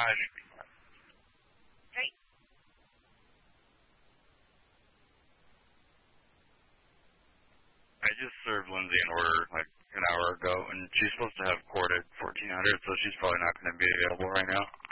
I should be fine. Great. I just served Lindsay an order like an hour ago, and she's supposed to have court at 1400, so she's probably not going to be available right now.